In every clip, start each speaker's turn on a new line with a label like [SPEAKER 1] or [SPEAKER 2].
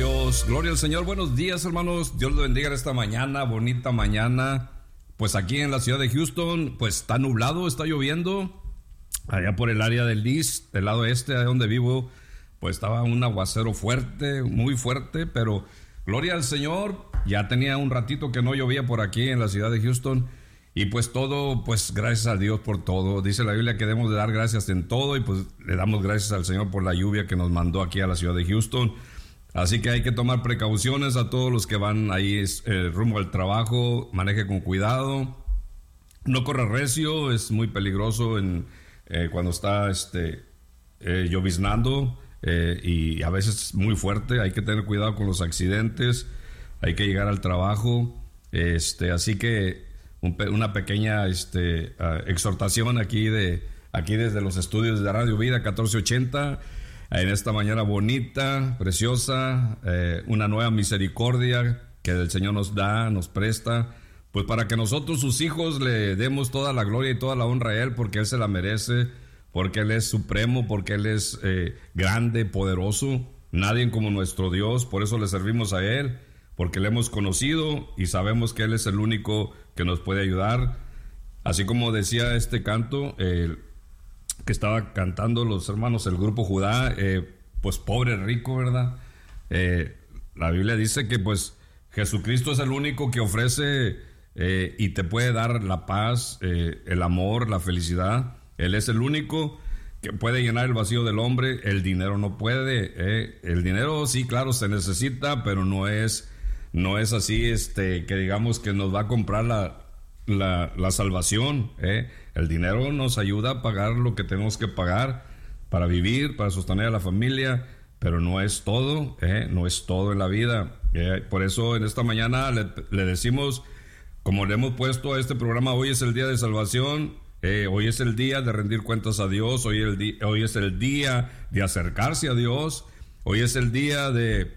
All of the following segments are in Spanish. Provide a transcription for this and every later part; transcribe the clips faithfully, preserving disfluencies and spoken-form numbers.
[SPEAKER 1] Dios, gloria al Señor. Buenos días, hermanos. Dios los bendiga en esta mañana, bonita mañana. Pues aquí en la ciudad de Houston, pues está nublado, está lloviendo. Allá por el área del East, del lado este, de donde vivo, pues estaba un aguacero fuerte, muy fuerte, pero gloria al Señor. Ya tenía un ratito que no llovía por aquí en la ciudad de Houston. Y pues todo, pues gracias a Dios por todo. Dice la Biblia que debemos de dar gracias en todo, y pues le damos gracias al Señor por la lluvia que nos mandó aquí a la ciudad de Houston. Así que hay que tomar precauciones a todos los que van ahí eh, rumbo al trabajo. Maneje con cuidado. No corra recio, es muy peligroso en, eh, cuando está este, eh, lloviznando eh, y a veces muy fuerte. Hay que tener cuidado con los accidentes. Hay que llegar al trabajo. Este, así que un, una pequeña este, uh, exhortación aquí, de, aquí desde los estudios de Radio Vida catorce ochenta. En esta mañana bonita, preciosa, eh, una nueva misericordia que el Señor nos da, nos presta, pues para que nosotros, sus hijos, le demos toda la gloria y toda la honra a Él, porque Él se la merece, porque Él es supremo, porque Él es eh, grande, poderoso, nadie como nuestro Dios. Por eso le servimos a Él, porque le hemos conocido y sabemos que Él es el único que nos puede ayudar. Así como decía este canto, el eh, que estaba cantando los hermanos del grupo Judá, eh, pues pobre rico, ¿verdad? Eh, la Biblia dice que pues Jesucristo es el único que ofrece eh, y te puede dar la paz, eh, el amor, la felicidad. Él es el único que puede llenar el vacío del hombre. El dinero no puede. Eh. El dinero sí, claro, se necesita, pero no es, no es así este, que digamos que nos va a comprar la... La, la salvación, ¿eh? El dinero nos ayuda a pagar lo que tenemos que pagar para vivir, para sostener a la familia, pero no es todo, ¿eh? No es todo en la vida. ¿eh? Por eso en esta mañana le, le decimos, como le hemos puesto a este programa, hoy es el día de salvación, eh, hoy es el día de rendir cuentas a Dios, hoy, el di- hoy es el día de acercarse a Dios, hoy es el día de,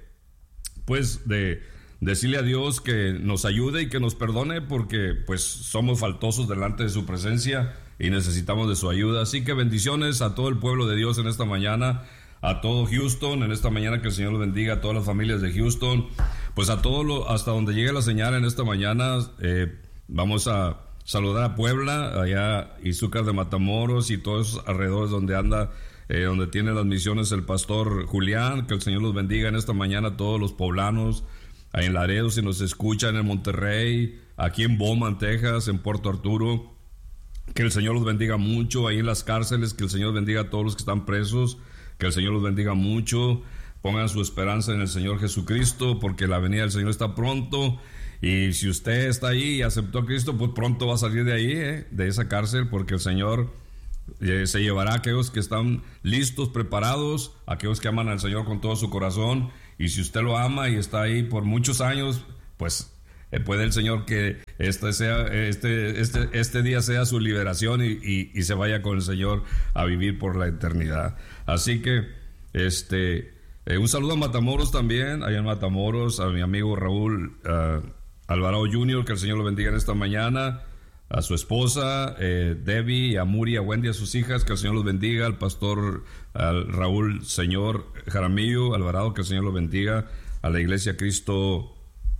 [SPEAKER 1] pues, de... decirle a Dios que nos ayude y que nos perdone, porque pues somos faltosos delante de su presencia y necesitamos de su ayuda. Así que bendiciones a todo el pueblo de Dios en esta mañana, a todo Houston en esta mañana, que el Señor los bendiga, a todas las familias de Houston, pues a todo lo, hasta donde llegue la señal en esta mañana. Eh, vamos a saludar a Puebla, allá Izúcar de Matamoros y todos esos alrededores donde anda, eh, donde tiene las misiones el pastor Julián. Que el Señor los bendiga en esta mañana a todos los poblanos, ahí en Laredo, si nos escuchan, en Monterrey, aquí en Bowman, Texas, en Puerto Arturo. Que el Señor los bendiga mucho, ahí en las cárceles, que el Señor bendiga a todos los que están presos, que el Señor los bendiga mucho. Pongan su esperanza en el Señor Jesucristo, porque la venida del Señor está pronto. Y si usted está ahí y aceptó a Cristo, pues pronto va a salir de ahí, ¿eh? de esa cárcel, porque el Señor eh, se llevará a aquellos que están listos, preparados, a aquellos que aman al Señor con todo su corazón. Y si usted lo ama y está ahí por muchos años, pues eh, puede el Señor que este, sea, este, este, este día sea su liberación y, y, y se vaya con el Señor a vivir por la eternidad. Así que este, eh, un saludo a Matamoros también, allá en Matamoros, a mi amigo Raúl uh, Alvarado junior, que el Señor lo bendiga en esta mañana, a su esposa eh, Debbie, a Muri, a Wendy, a sus hijas, que el Señor los bendiga, al pastor al Raúl Señor Jaramillo Alvarado, que el Señor los bendiga, a la iglesia Cristo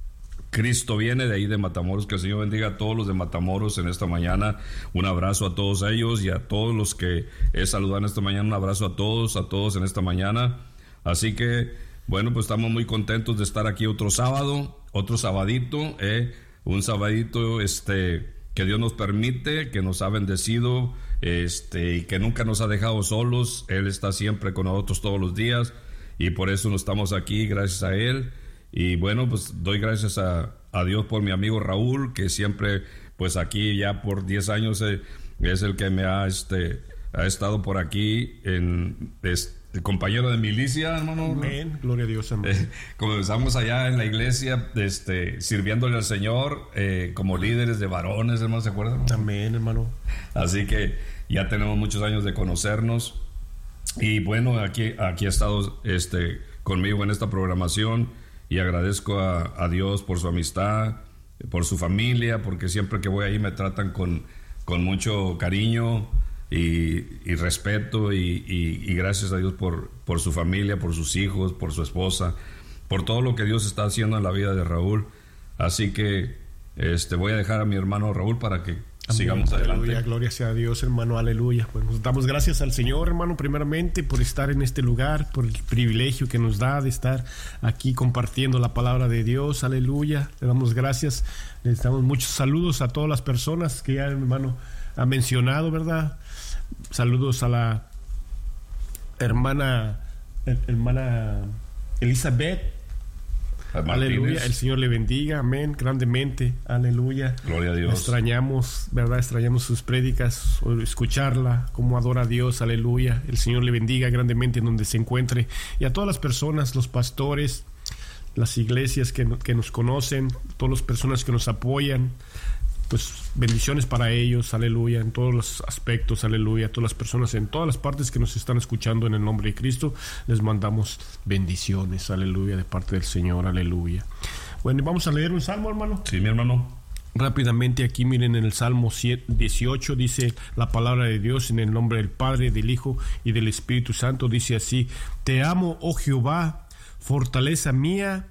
[SPEAKER 1] Cristo viene de ahí de Matamoros, que el Señor bendiga a todos los de Matamoros en esta mañana. Un abrazo a todos ellos y a todos los que he saludado en esta mañana, un abrazo a todos, a todos en esta mañana. Así que bueno, pues estamos muy contentos de estar aquí otro sábado, otro sabadito, eh, un sabadito este que Dios nos permite, que nos ha bendecido, este, y que nunca nos ha dejado solos. Él está siempre con nosotros todos los días, y por eso nos estamos aquí, gracias a Él. Y bueno, pues doy gracias a, a Dios por mi amigo Raúl, que siempre, pues aquí ya por diez años eh, es el que me ha, este, ha estado por aquí, en, es, el compañero de milicia, hermano.
[SPEAKER 2] Amén, gloria a Dios, amén.
[SPEAKER 1] Eh, comenzamos allá en la iglesia, este, sirviéndole al Señor, eh, como líderes de varones, hermano, ¿se acuerdan?
[SPEAKER 2] Amén, hermano.
[SPEAKER 1] Así que ya tenemos muchos años de conocernos. Y bueno, aquí, aquí ha estado este, conmigo en esta programación, y agradezco a, a Dios por su amistad, por su familia, porque siempre que voy ahí me tratan con, con mucho cariño y, y respeto, y, y, y gracias a Dios por, por su familia, por sus hijos, por su esposa, por todo lo que Dios está haciendo en la vida de Raúl. Así que este, voy a dejar a mi hermano Raúl para que
[SPEAKER 2] Amén.
[SPEAKER 1] Sigamos adelante.
[SPEAKER 2] Aleluya, gloria sea a Dios, hermano, aleluya. Pues nos damos gracias al Señor, hermano, primeramente por estar en este lugar, por el privilegio que nos da de estar aquí compartiendo la palabra de Dios, aleluya. Le damos gracias, le damos muchos saludos a todas las personas que ya el hermano ha mencionado, ¿verdad? Saludos a la hermana, hermana Elizabeth. Aleluya, el Señor le bendiga, amén, grandemente, aleluya.
[SPEAKER 1] Gloria a Dios.
[SPEAKER 2] Extrañamos, ¿verdad? Extrañamos sus prédicas, escucharla, cómo adora a Dios, aleluya. El Señor le bendiga grandemente en donde se encuentre. Y a todas las personas, los pastores, las iglesias que, que nos conocen, todas las personas que nos apoyan, pues bendiciones para ellos, aleluya, en todos los aspectos, aleluya. Todas las personas en todas las partes que nos están escuchando en el nombre de Cristo, les mandamos bendiciones, aleluya, de parte del Señor, aleluya. Bueno, vamos a leer un salmo, hermano.
[SPEAKER 1] Sí, mi hermano.
[SPEAKER 2] Rápidamente aquí miren en el Salmo dieciocho, dice la palabra de Dios en el nombre del Padre, del Hijo y del Espíritu Santo, dice así: Te amo, oh Jehová, fortaleza mía,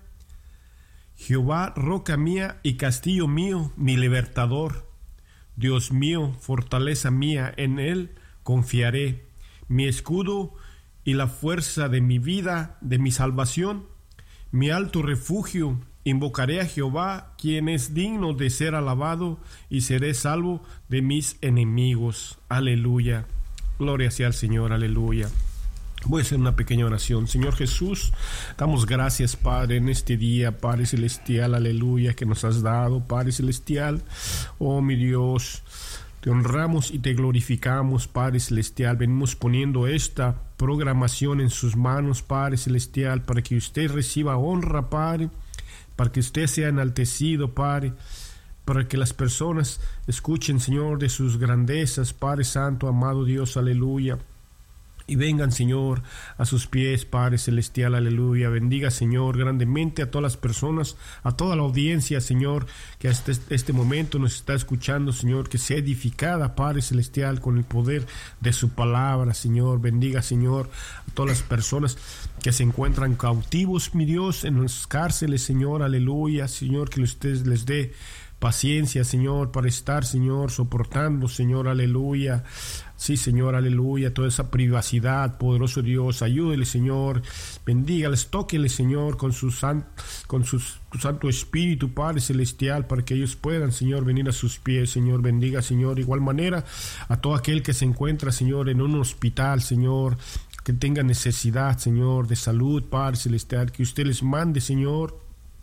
[SPEAKER 2] Jehová, roca mía y castillo mío, mi libertador. Dios mío, fortaleza mía, en él confiaré, mi escudo y la fuerza de mi vida, de mi salvación, mi alto refugio. Invocaré a Jehová, quien es digno de ser alabado, y seré salvo de mis enemigos. Aleluya. Gloria sea al Señor, aleluya. Voy a hacer una pequeña oración. Señor Jesús, damos gracias, Padre, en este día, Padre Celestial, aleluya, que nos has dado, Padre Celestial. Oh, mi Dios, te honramos y te glorificamos, Padre Celestial. Venimos poniendo esta programación en sus manos, Padre Celestial, para que usted reciba honra, Padre, para que usted sea enaltecido, Padre, para que las personas escuchen, Señor, de sus grandezas, Padre Santo, amado Dios, aleluya. Y vengan, Señor, a sus pies, Padre Celestial, aleluya. Bendiga, Señor, grandemente a todas las personas, a toda la audiencia, Señor, que hasta este momento nos está escuchando, Señor, que sea edificada, Padre Celestial, con el poder de su palabra, Señor. Bendiga, Señor, a todas las personas que se encuentran cautivos, mi Dios, en las cárceles, Señor, aleluya. Señor, que usted les dé paciencia, Señor, para estar, Señor, soportando, Señor, aleluya. Sí, Señor, aleluya, toda esa privacidad, poderoso Dios, ayúdele, Señor, bendígales, tóqueles, Señor, con su, san, con su, su Santo Espíritu, Padre Celestial, para que ellos puedan, Señor, venir a sus pies, Señor, bendiga, Señor, de igual manera a todo aquel que se encuentra, Señor, en un hospital, Señor, que tenga necesidad, Señor, de salud, Padre Celestial, que usted les mande, Señor,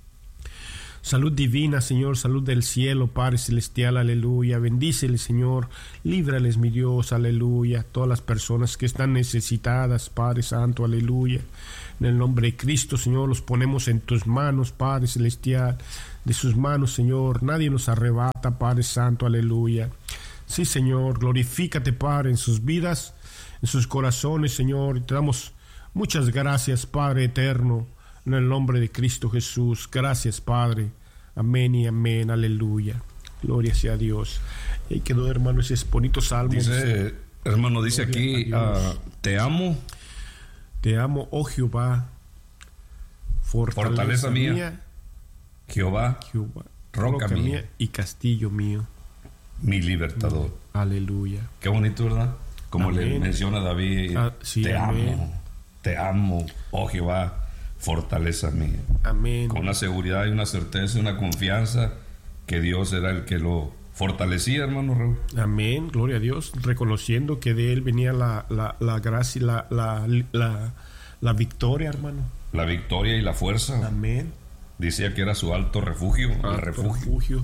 [SPEAKER 2] salud divina, Señor, salud del cielo, Padre Celestial, aleluya. Bendíceles, Señor, líbrales, mi Dios, aleluya. Todas las personas que están necesitadas, Padre Santo, aleluya. En el nombre de Cristo, Señor, los ponemos en tus manos, Padre Celestial. De sus manos, Señor, nadie nos arrebata, Padre Santo, aleluya. Sí, Señor, glorifícate, Padre, en sus vidas, en sus corazones, Señor. Y te damos muchas gracias, Padre eterno. En el nombre de Cristo Jesús, gracias, Padre. Amén y amén, aleluya. Gloria sea a Dios. Y ahí quedó, hermano, ese bonito salmo.
[SPEAKER 1] Dice, hermano, dice aquí, uh, te amo.
[SPEAKER 2] Te amo, oh Jehová, fortaleza, fortaleza mía, mía,
[SPEAKER 1] Jehová,
[SPEAKER 2] Jehová
[SPEAKER 1] roca, roca mía,
[SPEAKER 2] mía y castillo mío,
[SPEAKER 1] mi libertador.
[SPEAKER 2] Aleluya.
[SPEAKER 1] Qué bonito, ¿verdad? Como amén. Le menciona David, ah, sí, te amén. amo, te amo, oh Jehová, fortaleza mía.
[SPEAKER 2] Amén.
[SPEAKER 1] Con una seguridad y una certeza y una confianza que Dios era el que lo fortalecía, hermano Raúl.
[SPEAKER 2] Amén, gloria a Dios, reconociendo que de él venía la, la, la gracia y la, la, la, la victoria, hermano.
[SPEAKER 1] La victoria y la fuerza.
[SPEAKER 2] Amén.
[SPEAKER 1] Decía que era su alto refugio, alto el refugio. refugio.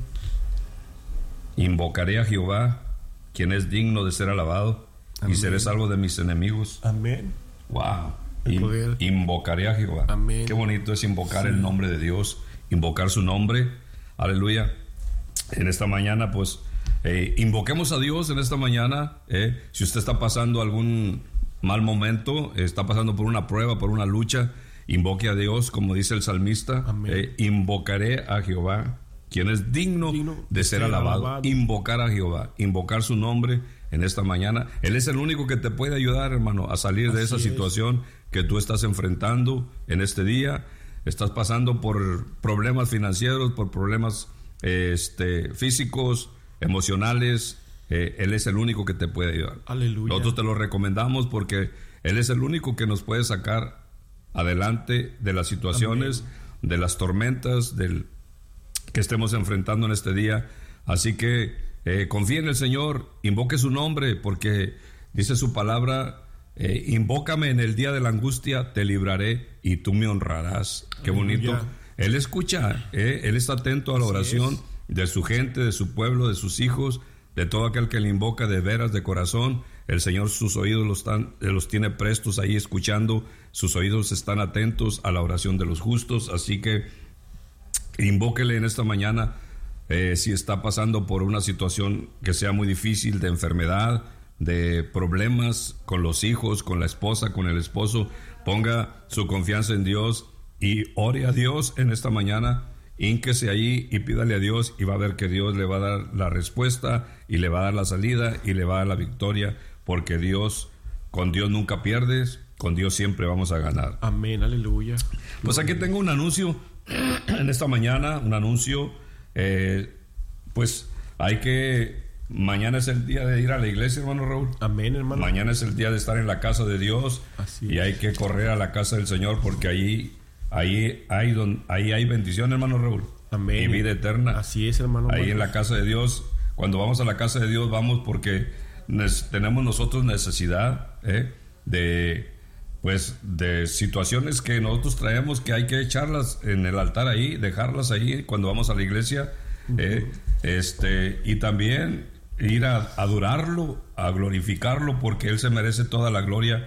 [SPEAKER 1] Invocaré a Jehová, quien es digno de ser alabado, amén. Y seré salvo de mis enemigos.
[SPEAKER 2] Amén.
[SPEAKER 1] Wow. In, invocaré a Jehová.
[SPEAKER 2] Amén.
[SPEAKER 1] Qué bonito es invocar sí. el nombre de Dios, invocar su nombre. Aleluya. En esta mañana, pues, eh, invoquemos a Dios en esta mañana. Eh. Si usted está pasando algún mal momento, está pasando por una prueba, por una lucha, invoque a Dios, como dice el salmista. Eh, invocaré a Jehová, quien es digno, digno de ser, ser alabado. alabado. Invocar a Jehová, invocar su nombre en esta mañana. Él es el único que te puede ayudar, hermano, a salir Así de esa es. situación que tú estás enfrentando en este día. estás pasando por problemas financieros, por problemas este, físicos, emocionales, eh, Él es el único que te puede ayudar.
[SPEAKER 2] Aleluya.
[SPEAKER 1] Nosotros te lo recomendamos porque Él es el único que nos puede sacar adelante de las situaciones, amén, de las tormentas del, que estemos enfrentando en este día. Así que eh, confía en el Señor, invoque su nombre, porque dice su palabra, eh, invócame en el día de la angustia, te libraré y tú me honrarás. Qué bonito. Aleluya. Él escucha, eh, Él está atento a la oración de su gente, de su pueblo, de sus hijos, de todo aquel que le invoca de veras, de corazón. El Señor sus oídos los, están, los tiene prestos ahí escuchando, sus oídos están atentos a la oración de los justos, así que invóquele en esta mañana. Eh, si está pasando por una situación que sea muy difícil, de enfermedad, de problemas con los hijos, con la esposa, con el esposo, ponga su confianza en Dios y ore a Dios en esta mañana. Hínquese ahí y pídale a Dios, y va a ver que Dios le va a dar la respuesta y le va a dar la salida y le va a dar la victoria, porque Dios, con Dios nunca pierdes, con Dios siempre vamos a ganar.
[SPEAKER 2] Amén, aleluya.
[SPEAKER 1] Pues aquí tengo un anuncio en esta mañana, un anuncio, eh, pues hay que, mañana es el día de ir a la iglesia, hermano Raúl.
[SPEAKER 2] Amén, hermano.
[SPEAKER 1] Mañana es el día de estar en la casa de Dios.
[SPEAKER 2] Así
[SPEAKER 1] y
[SPEAKER 2] es.
[SPEAKER 1] Hay que correr a la casa del Señor, porque ahí Ahí hay, don, ahí hay bendición, hermano Raúl.
[SPEAKER 2] Amén.
[SPEAKER 1] Y vida eterna.
[SPEAKER 2] Así es, hermano.
[SPEAKER 1] Ahí en la casa de Dios. Cuando vamos a la casa de Dios, vamos porque nes, tenemos nosotros necesidad ¿eh? de, pues, de situaciones que nosotros traemos, que hay que echarlas en el altar ahí, dejarlas ahí cuando vamos a la iglesia. Uh-huh. ¿eh? este, y también ir a adorarlo, a glorificarlo, porque Él se merece toda la gloria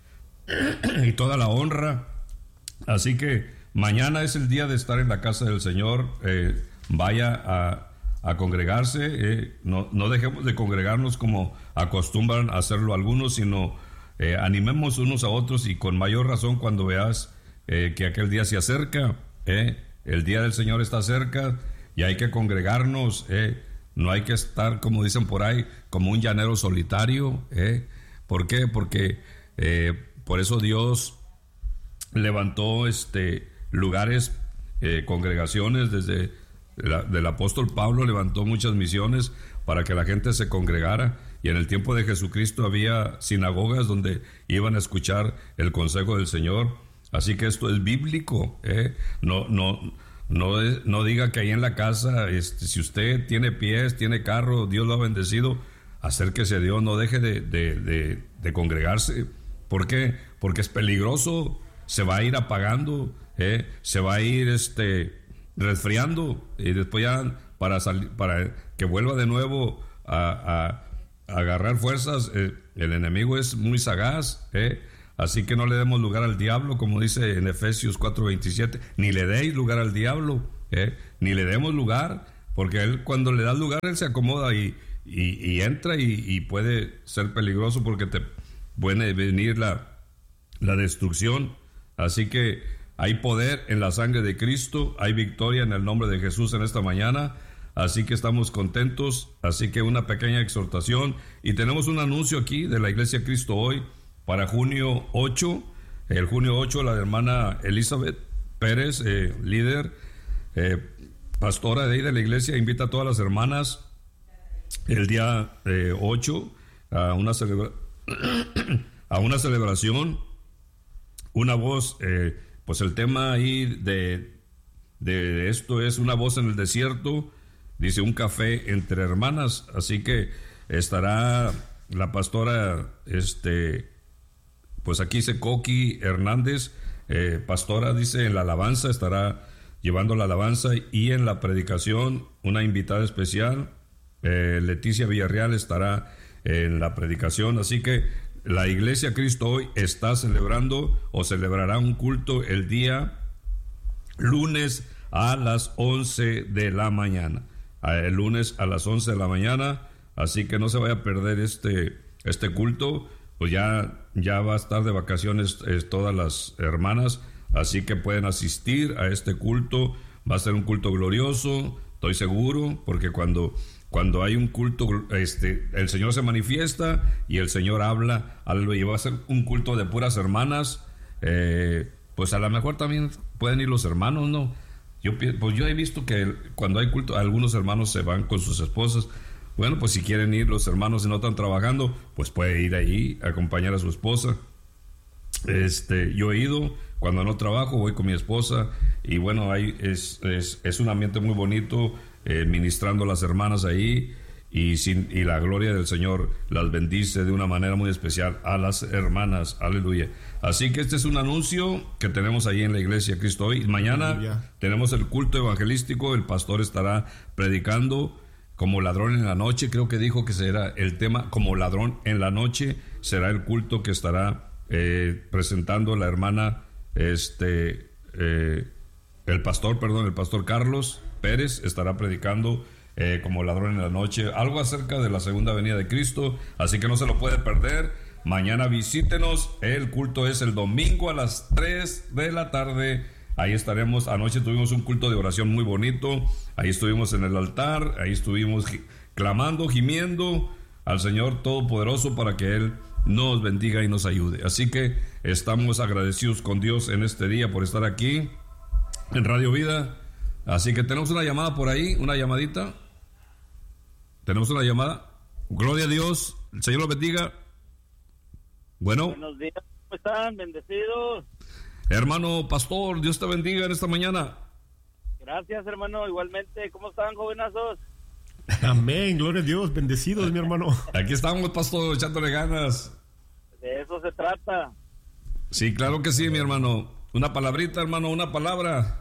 [SPEAKER 1] y toda la honra. Así que mañana es el día de estar en la casa del Señor. Eh, vaya a, a congregarse. Eh, no, no dejemos de congregarnos como acostumbran a hacerlo algunos, sino eh, animemos unos a otros, y con mayor razón cuando veas eh, que aquel día se acerca. Eh, el día del Señor está cerca y hay que congregarnos. Eh, no hay que estar, como dicen por ahí, como un llanero solitario. Eh. ¿Por qué? Porque eh, por eso Dios levantó este lugares, eh, congregaciones. Desde la, del apóstol Pablo levantó muchas misiones para que la gente se congregara, y en el tiempo de Jesucristo había sinagogas donde iban a escuchar el consejo del Señor. Así que esto es bíblico. ¿eh? No, no, no, no diga que ahí en la casa, este, si usted tiene pies, tiene carro, Dios lo ha bendecido, acérquese a Dios, no deje de, de, de, de congregarse. ¿Por qué? Porque es peligroso. Se va a ir apagando, ¿eh? se va a ir este, resfriando, y después ya para, salir, para que vuelva de nuevo a, a, a agarrar fuerzas. Eh, el enemigo es muy sagaz, ¿eh? así que no le demos lugar al diablo, como dice en Efesios cuatro veintisiete, ni le deis lugar al diablo, ¿eh? ni le demos lugar, porque él, cuando le das lugar, él se acomoda y, y, y entra y, y puede ser peligroso, porque te puede venir la, la destrucción. Así que hay poder en la sangre de Cristo, hay victoria en el nombre de Jesús en esta mañana, así que estamos contentos. Así que una pequeña exhortación, y tenemos un anuncio aquí de la Iglesia Cristo Hoy para junio ocho, el junio ocho, la hermana Elizabeth Pérez, eh, líder, eh, pastora de ahí de la iglesia, invita a todas las hermanas el día eh, ocho a una, celebra a una celebración. Una voz, eh, pues el tema ahí de, de esto es una voz en el desierto, dice un café entre hermanas. Así que estará la pastora, este, pues aquí dice Coqui Hernández, eh, pastora, dice, en la alabanza, estará llevando la alabanza, y en la predicación una invitada especial, eh, Leticia Villarreal, estará en la predicación. Así que la Iglesia Cristo Hoy está celebrando, o celebrará un culto el día lunes a las once de la mañana. El lunes a las once de la mañana. Así que no se vaya a perder este, este culto. Pues ya, ya va a estar de vacaciones eh, todas las hermanas. Así que pueden asistir a este culto. Va a ser un culto glorioso, estoy seguro, porque cuando... Cuando hay un culto, este, el Señor se manifiesta y el Señor habla, y va a ser un culto de puras hermanas, eh, pues a lo mejor también pueden ir los hermanos, ¿no? Yo, pues yo he visto que cuando hay culto, algunos hermanos se van con sus esposas. Bueno, pues si quieren ir los hermanos y no están trabajando, pues puede ir ahí a acompañar a su esposa. Este, yo he ido, cuando no trabajo voy con mi esposa y bueno, ahí es, es, es un ambiente muy bonito, eh, ministrando a las hermanas ahí y, sin, y la gloria del Señor las bendice de una manera muy especial a las hermanas, aleluya. Así que este es un anuncio que tenemos ahí en la iglesia Cristo Hoy. Mañana aleluya. Tenemos el culto evangelístico, el pastor estará predicando como ladrón en la noche, creo que dijo que será el tema, como ladrón en la noche, será el culto que estará eh, presentando la hermana, este, eh, el pastor, perdón, el pastor Carlos Pérez estará predicando eh, como ladrón en la noche, algo acerca de la segunda venida de Cristo, así que no se lo puede perder. Mañana visítenos, el culto es el domingo a las tres de la tarde. Ahí estaremos. Anoche tuvimos un culto de oración muy bonito. Ahí estuvimos en el altar. Ahí estuvimos clamando, gimiendo al Señor Todopoderoso para que Él nos bendiga y nos ayude. Así que estamos agradecidos con Dios en este día por estar aquí en Radio Vida. Así que tenemos una llamada por ahí, una llamadita. Tenemos una llamada. Gloria a Dios. El Señor los bendiga. Bueno.
[SPEAKER 3] Buenos días. ¿Cómo están? Bendecidos.
[SPEAKER 1] Hermano pastor, Dios te bendiga en esta mañana.
[SPEAKER 3] Gracias, hermano, igualmente. ¿Cómo están, jovenazos?
[SPEAKER 2] Amén, gloria a Dios, bendecidos, mi hermano.
[SPEAKER 1] Aquí estamos, pastor, echándole ganas.
[SPEAKER 3] De eso se trata.
[SPEAKER 1] Sí, claro que sí, mi hermano. Una palabrita, hermano, una palabra.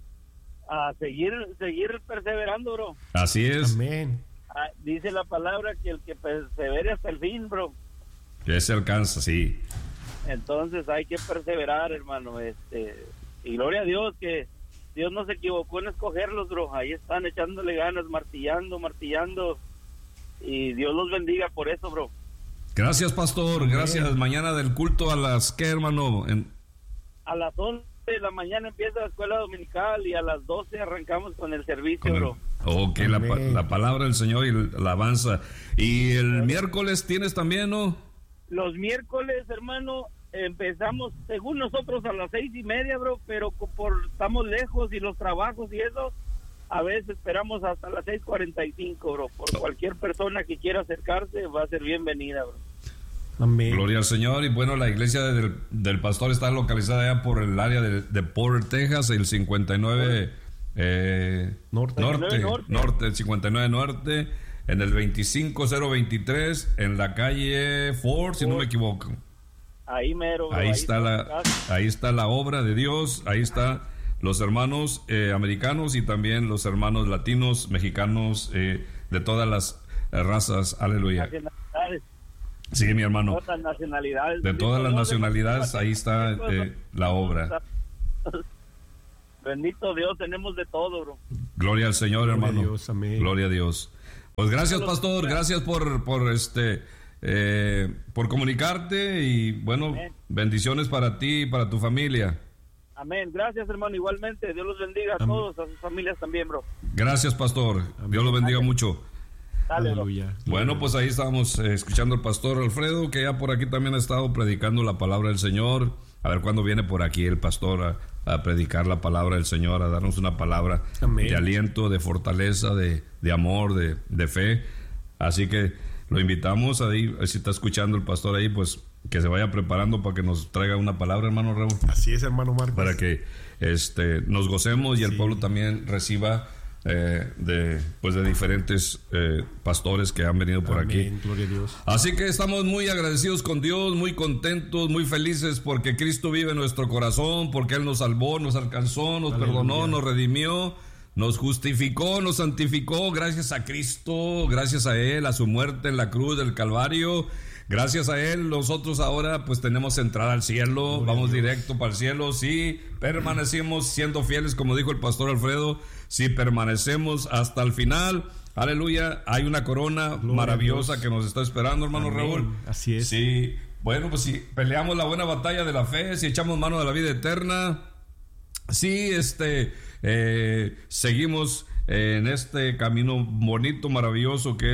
[SPEAKER 3] A seguir, seguir perseverando, bro.
[SPEAKER 1] Así es.
[SPEAKER 2] Amén.
[SPEAKER 3] Ah, dice la palabra que el que persevere hasta el fin, bro.
[SPEAKER 1] Que se alcanza, sí.
[SPEAKER 3] Entonces hay que perseverar, hermano, este, y gloria a Dios que Dios no se equivocó en escogerlos, bro. Ahí están echándole ganas, martillando, martillando, y Dios los bendiga por eso, bro.
[SPEAKER 1] Gracias, pastor, gracias. Mañana del culto a las, ¿qué, hermano? En...
[SPEAKER 3] A las once de la mañana empieza la escuela dominical y a las doce arrancamos con el servicio, con el... bro.
[SPEAKER 1] Ok, la, la palabra del Señor y la alabanza. Y el miércoles tienes también, ¿no?
[SPEAKER 3] Los miércoles, hermano, empezamos, según nosotros, a las seis y media, bro, pero por estamos lejos y los trabajos y eso, a veces esperamos hasta las seis cuarenta y cinco, bro. Por cualquier persona que quiera acercarse, va a ser bienvenida, bro.
[SPEAKER 2] Amén.
[SPEAKER 1] Gloria al Señor. Y bueno, la iglesia del, del pastor está localizada allá por el área de, de Porter, Texas, el cincuenta y nueve eh,
[SPEAKER 2] norte.
[SPEAKER 1] Norte, norte, norte, cincuenta y nueve Norte. En el veinticinco cero veintitrés, en la calle Ford, si no me equivoco.
[SPEAKER 3] Ahí mero. Bro,
[SPEAKER 1] ahí,
[SPEAKER 3] ahí
[SPEAKER 1] está la, ahí está la obra de Dios, ahí están los hermanos eh, americanos y también los hermanos latinos, mexicanos, eh, de todas las eh, razas, aleluya.
[SPEAKER 3] Nacionalidades.
[SPEAKER 1] Sí, mi hermano.
[SPEAKER 3] De todas las nacionalidades.
[SPEAKER 1] De todas las nacionalidades, ahí está eh, la obra.
[SPEAKER 3] Bendito Dios, tenemos de todo, bro.
[SPEAKER 1] Gloria al Señor,
[SPEAKER 2] Gloria
[SPEAKER 1] hermano.
[SPEAKER 2] A Dios, amén.
[SPEAKER 1] Gloria a Dios. Pues gracias, pastor, gracias por, por este eh, por comunicarte y bueno, amén. Bendiciones para ti y para tu familia.
[SPEAKER 3] Amén, gracias, hermano, igualmente, Dios los bendiga a amén. Todos, a sus familias también, bro.
[SPEAKER 1] Gracias, pastor, amén. Dios los bendiga amén. Mucho.
[SPEAKER 3] Dale,
[SPEAKER 2] aleluya.
[SPEAKER 1] Bueno, pues ahí estamos eh, escuchando al pastor Alfredo, que ya por aquí también ha estado predicando la palabra del Señor. A ver cuándo viene por aquí el pastor a, a predicar la palabra del Señor, a darnos una palabra amén. De aliento, de fortaleza, de, de amor, de, de fe. Así que lo invitamos ahí, si está escuchando el pastor ahí, pues que se vaya preparando para que nos traiga una palabra, hermano Raúl.
[SPEAKER 2] Así es, hermano Marcos.
[SPEAKER 1] Para que este, nos gocemos y el sí. pueblo también reciba eh, de pues de diferentes eh, pastores que han venido por
[SPEAKER 2] amén.
[SPEAKER 1] Aquí.
[SPEAKER 2] Gloria a Dios.
[SPEAKER 1] Así que estamos muy agradecidos con Dios, muy contentos, muy felices porque Cristo vive en nuestro corazón, porque Él nos salvó, nos alcanzó, nos aleluya. Perdonó, nos redimió, nos justificó, nos santificó, gracias a Cristo, gracias a Él, a su muerte en la cruz del Calvario. Gracias a Él, nosotros ahora pues tenemos entrada al cielo, gloria vamos directo para el cielo, sí, permanecimos siendo fieles, como dijo el pastor Alfredo, si permanecemos hasta el final, aleluya, hay una corona gloria maravillosa que nos está esperando, hermano amén. Raúl.
[SPEAKER 2] Así es.
[SPEAKER 1] Sí, bueno, pues si peleamos la buena batalla de la fe, si echamos mano de la vida eterna, sí, este, eh, seguimos en este camino bonito, maravilloso que es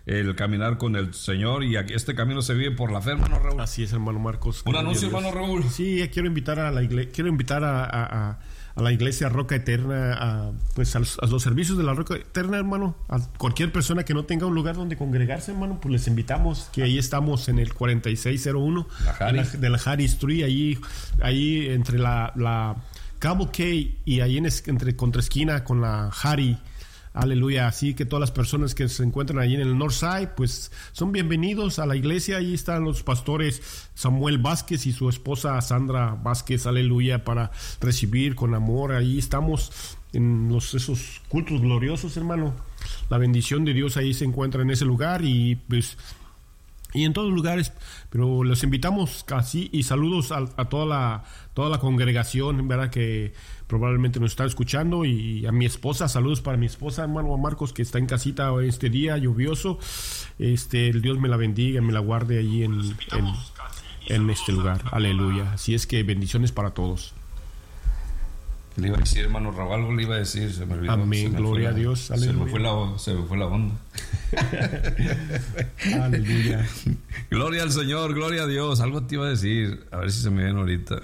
[SPEAKER 1] el caminar con el Señor, y aquí este camino se vive por la fe, hermano Raúl.
[SPEAKER 2] Así es, hermano Marcos.
[SPEAKER 1] Un anuncio, hermano Raúl.
[SPEAKER 2] Sí, quiero invitar a la iglesia, quiero invitar a, a, a, a la iglesia Roca Eterna, a, pues a los, a los servicios de la Roca Eterna, hermano. A cualquier persona que no tenga un lugar donde congregarse, hermano, pues les invitamos, que ahí estamos en el cuarenta y seis cero uno
[SPEAKER 1] la
[SPEAKER 2] de, la, de la Harry Street, ahí, ahí entre la, la Cabo Cay y ahí en, entre contraesquina con la Harry. Aleluya, así que todas las personas que se encuentran allí en el Northside, pues son bienvenidos a la iglesia. Ahí están los pastores Samuel Vázquez y su esposa Sandra Vázquez, aleluya, para recibir con amor. Ahí estamos en los, esos cultos gloriosos, hermano. La bendición de Dios ahí se encuentra en ese lugar y pues y en todos los lugares, pero los invitamos casi y saludos a, a toda la toda la congregación, verdad, que probablemente nos está escuchando, y a mi esposa, saludos para mi esposa, hermano Marcos, que está en casita este día lluvioso. Este, el Dios me la bendiga, me la guarde allí en, en, en este lugar, aleluya. Así es que bendiciones para todos.
[SPEAKER 1] Le iba a decir, hermano Raúl, algo le iba a decir, se me olvidó.
[SPEAKER 2] Amén, gloria a Dios, aleluya.
[SPEAKER 1] Se me fue la, se me fue la onda.
[SPEAKER 2] Aleluya.
[SPEAKER 1] Gloria al Señor, gloria a Dios. Algo te iba a decir, a ver si se me viene ahorita.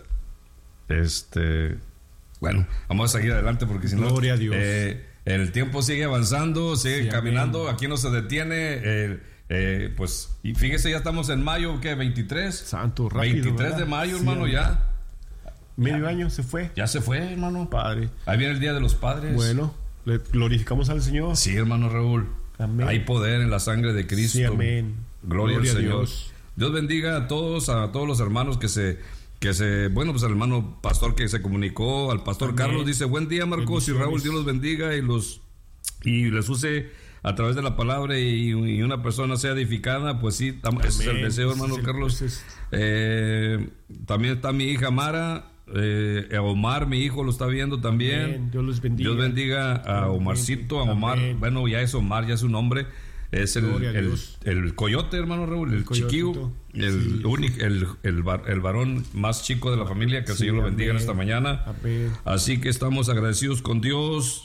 [SPEAKER 1] Este, bueno, vamos a seguir adelante porque si no,
[SPEAKER 2] gloria a Dios.
[SPEAKER 1] Eh, el tiempo sigue avanzando, sigue sí, caminando, amén. Aquí no se detiene. Eh, eh, pues, y fíjese, ya estamos en mayo, ¿qué? veintitrés.
[SPEAKER 2] Santo, rápido,
[SPEAKER 1] veintitrés
[SPEAKER 2] ¿verdad?
[SPEAKER 1] de mayo,
[SPEAKER 2] Sí,
[SPEAKER 1] hermano,
[SPEAKER 2] amén.
[SPEAKER 1] ya.
[SPEAKER 2] Medio
[SPEAKER 1] ya,
[SPEAKER 2] año se fue.
[SPEAKER 1] Ya se fue, hermano.
[SPEAKER 2] Padre.
[SPEAKER 1] Ahí viene el Día de los Padres.
[SPEAKER 2] Bueno, le glorificamos al Señor.
[SPEAKER 1] Sí, hermano Raúl.
[SPEAKER 2] Amén.
[SPEAKER 1] Hay poder en la sangre de Cristo.
[SPEAKER 2] Sí, amén.
[SPEAKER 1] Gloria,
[SPEAKER 2] Gloria
[SPEAKER 1] al
[SPEAKER 2] a
[SPEAKER 1] Señor.
[SPEAKER 2] Dios.
[SPEAKER 1] Dios bendiga a todos, a todos los hermanos que se, que se, bueno, pues al hermano pastor que se comunicó, al pastor
[SPEAKER 2] Amén.
[SPEAKER 1] Carlos, dice, buen día Marcos y Raúl, Dios los bendiga y los, y les use a través de la palabra y, y una persona sea edificada, pues sí, tam, ese es el deseo, hermano
[SPEAKER 2] es
[SPEAKER 1] Carlos.
[SPEAKER 2] Es...
[SPEAKER 1] Eh, también está mi hija Mara. Eh, Omar, mi hijo, lo está viendo también.
[SPEAKER 2] Amén. Dios los bendiga.
[SPEAKER 1] Dios bendiga a Omarcito, a Omar.
[SPEAKER 2] Amén.
[SPEAKER 1] Bueno, ya es Omar, ya es su nombre. Es el, el, el coyote, hermano Raúl, el, el chiquillo, el,
[SPEAKER 2] sí,
[SPEAKER 1] único,
[SPEAKER 2] sí.
[SPEAKER 1] el, el, bar, el varón más chico de la familia. Que el
[SPEAKER 2] sí,
[SPEAKER 1] Señor lo bendiga
[SPEAKER 2] amén.
[SPEAKER 1] En esta mañana.
[SPEAKER 2] Amén.
[SPEAKER 1] Así que estamos agradecidos con Dios.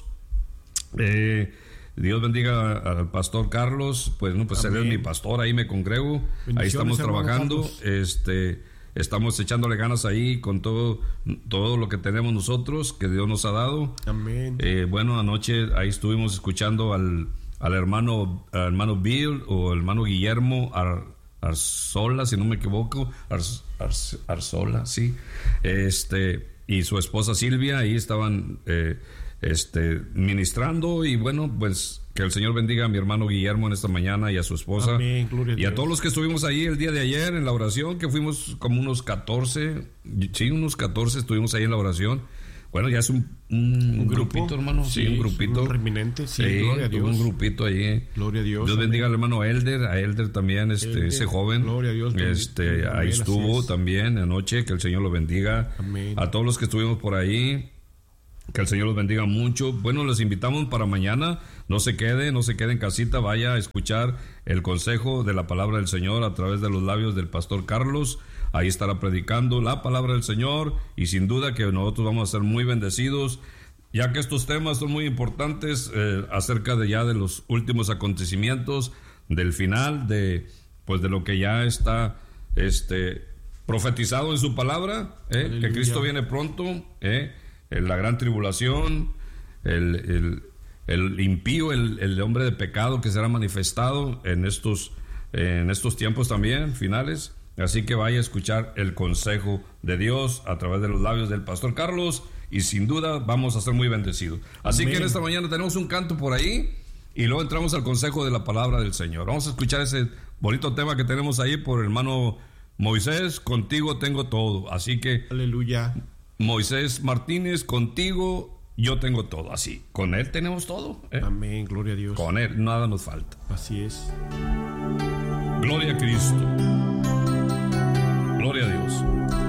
[SPEAKER 1] Eh, Dios bendiga al pastor Carlos. Pues no, pues amén. Él es mi pastor, ahí me congrego. Ahí estamos trabajando. Este. Estamos echándole ganas ahí con todo, todo lo que tenemos nosotros, que Dios nos ha dado.
[SPEAKER 2] Amén.
[SPEAKER 1] Eh, bueno, anoche ahí estuvimos escuchando al, al hermano al hermano Bill o el hermano Guillermo Ar, Arzola, si no me equivoco, Ar, Ar, Arzola, sí. Este, y su esposa Silvia, ahí estaban eh, este, ministrando, y bueno, pues que el Señor bendiga a mi hermano Guillermo en esta mañana y a su esposa.
[SPEAKER 2] Amén, gloria a
[SPEAKER 1] y a
[SPEAKER 2] Dios.
[SPEAKER 1] todos los que estuvimos ahí el día de ayer en la oración, que fuimos como unos catorce, sí, unos catorce estuvimos ahí en la oración. Bueno, ya es un, un,
[SPEAKER 2] ¿Un
[SPEAKER 1] grupito,
[SPEAKER 2] grupo?
[SPEAKER 1] hermano. Sí, sí, un grupito.
[SPEAKER 2] Un reminente, sí,
[SPEAKER 1] sí,
[SPEAKER 2] gloria a Dios.
[SPEAKER 1] Un grupito ahí.
[SPEAKER 2] Gloria a Dios.
[SPEAKER 1] Dios bendiga al hermano Elder, a Elder también, este,
[SPEAKER 2] Elder,
[SPEAKER 1] ese joven.
[SPEAKER 2] Gloria a Dios.
[SPEAKER 1] Este,
[SPEAKER 2] Amén,
[SPEAKER 1] ahí estuvo también anoche, que el Señor lo bendiga.
[SPEAKER 2] Amén.
[SPEAKER 1] A todos los que estuvimos por ahí, que el Señor los bendiga mucho. Bueno, les invitamos para mañana. No se quede, no se quede en casita. Vaya a escuchar el consejo de la palabra del Señor a través de los labios del pastor Carlos. Ahí estará predicando la palabra del Señor, y sin duda que nosotros vamos a ser muy bendecidos, ya que estos temas son muy importantes eh, acerca de ya de los últimos acontecimientos, del final, de pues de lo que ya está este profetizado en su palabra, eh, que Cristo viene pronto, eh, en la gran tribulación, el, el, el impío, el, el hombre de pecado que será manifestado en estos, en estos tiempos también finales. Así que vaya a escuchar el consejo de Dios a través de los labios del pastor Carlos, y sin duda vamos a ser muy bendecidos. Así Amén. Que en esta mañana tenemos un canto por ahí, y luego entramos al consejo de la palabra del Señor. Vamos a escuchar ese bonito tema que tenemos ahí por el hermano Moisés, contigo tengo todo. Así que
[SPEAKER 2] aleluya.
[SPEAKER 1] Moisés Martínez, contigo yo tengo todo. Así, con él tenemos todo, ¿eh?
[SPEAKER 2] Amén, gloria a Dios.
[SPEAKER 1] Con él nada nos falta.
[SPEAKER 2] Así es.
[SPEAKER 1] Gloria a Cristo. Gloria a Dios.